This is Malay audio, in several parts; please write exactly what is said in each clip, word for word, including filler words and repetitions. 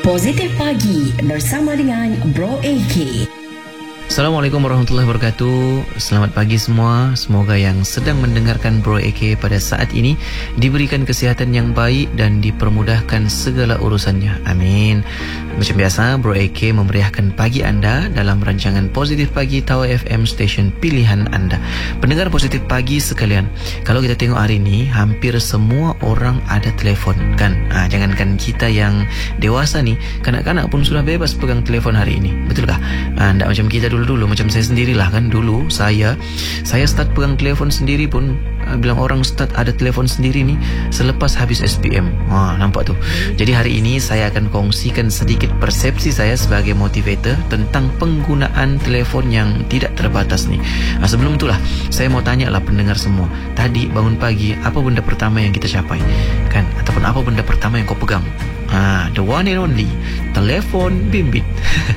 Positif Pagi bersama dengan Bro A K. Assalamualaikum warahmatullahi wabarakatuh. Selamat pagi semua. Semoga yang sedang mendengarkan Bro A K pada saat ini diberikan kesihatan yang baik dan dipermudahkan segala urusannya. Amin. Macam biasa, Bro A K memeriahkan pagi anda dalam rancangan Positif Pagi Tower F M Station pilihan anda. Pendengar Positif Pagi sekalian, kalau kita tengok hari ini, hampir semua orang ada telefon, kan? Ha, jangankan kita yang dewasa ni, kanak-kanak pun sudah bebas pegang telefon hari ini. Betulkah? Ha, tak macam kita dulu-dulu, macam saya sendirilah kan. Dulu saya saya start pegang telefon sendiri pun, uh, bilang orang start ada telefon sendiri ni selepas habis S P M. Ha, nampak tu. Jadi hari ini saya akan kongsikan sedikit persepsi saya sebagai motivator tentang penggunaan telefon yang tidak terbatas ni. Ha, sebelum itulah saya mau tanya lah pendengar semua, tadi bangun pagi apa benda pertama yang kita capai, kan? Ataupun apa benda pertama yang kau pegang? Ha, the one and only telefon bimbit.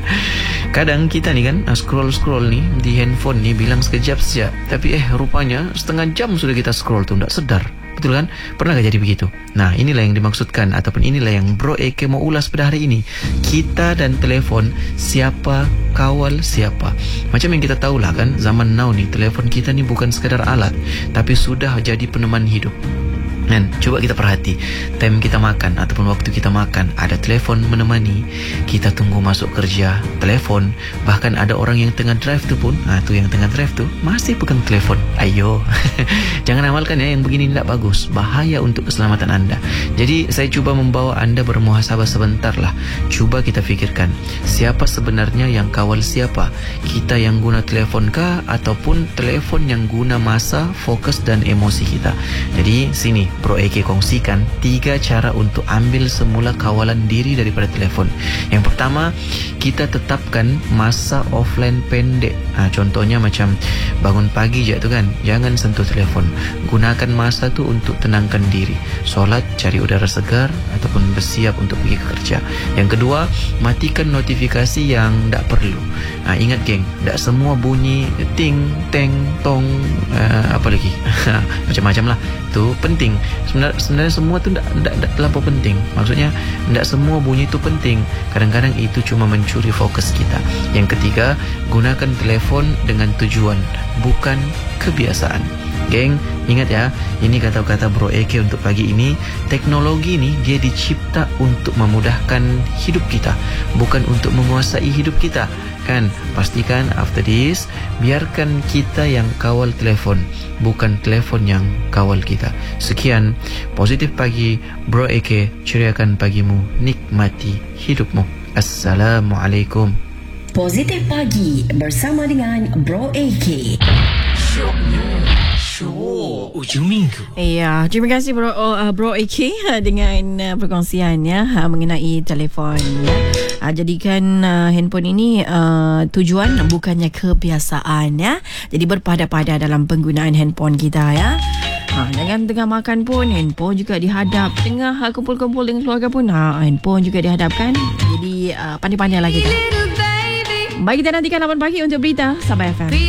Kadang kita ni kan scroll-scroll ni di handphone ni bilang sekejap saja, tapi eh rupanya setengah jam sudah kita scroll tu, tak sedar. Betul kan? Pernahkah jadi begitu? Nah, inilah yang dimaksudkan ataupun inilah yang Bro A K mau ulas pada hari ini. Kita dan telefon, siapa kawal siapa? Macam yang kita tahulah kan, zaman now ni telefon kita ni bukan sekadar alat, tapi sudah jadi peneman hidup. Dan coba kita perhati, time kita makan ataupun waktu kita makan, ada telefon menemani. Kita tunggu masuk kerja, telefon. Bahkan ada orang yang tengah drive tu pun, ah tu yang tengah drive tu masih pegang telefon. Ayo, jangan amalkan ya, yang begini tidak bagus, bahaya untuk keselamatan anda. Jadi saya cuba membawa anda bermuhasabah sebentar lah. Cuba kita fikirkan, siapa sebenarnya yang kawal siapa? Kita yang guna telefon kah, ataupun telefon yang guna masa, fokus dan emosi kita? Jadi sini Bro A K kongsikan tiga cara untuk ambil semula kawalan diri daripada telefon. Yang pertama, kita tetapkan masa offline pendek. Ha, contohnya macam bangun pagi je tu kan, jangan sentuh telefon. Gunakan masa tu untuk tenangkan diri, solat, cari udara segar ataupun bersiap untuk pergi ke kerja. Yang kedua, matikan notifikasi yang tak perlu. Ha, ingat geng, tak semua bunyi ting, teng, tong, uh, apa lagi macam-macam lah, tu penting. Sebenarnya, sebenarnya semua tu tak, tak, tak terlampau penting. Maksudnya tak semua bunyi tu penting. Kadang-kadang itu cuma mencuri fokus kita. Yang ketiga, gunakan telefon dengan tujuan, bukan kebiasaan. Geng, ingat ya, ini kata-kata Bro A K untuk pagi ini. Teknologi ni dia dicipta untuk memudahkan hidup kita, bukan untuk menguasai hidup kita. Kan, pastikan after this, biarkan kita yang kawal telefon, bukan telefon yang kawal kita. Sekian Positif Pagi Bro A K, ceriakan pagimu, nikmati hidupmu. Assalamualaikum. Positif Pagi bersama dengan Bro A K. Show ujung minggu. Ya, terima kasih Bro uh, Bro A K uh, dengan uh, perkongsiannya uh, mengenai telefon. Ya. Uh, jadikan uh, handphone ini uh, tujuan, bukannya kebiasaan ya. Jadi berpada-pada dalam penggunaan handphone kita ya. Ha, jangan tengah makan pun handphone juga dihadap. Tengah uh, kumpul-kumpul dengan keluarga pun ha, handphone juga dihadapkan. Jadi uh, pandai-pandailah kita. Baik, kita nantikan lapan pagi untuk berita Sabah F M.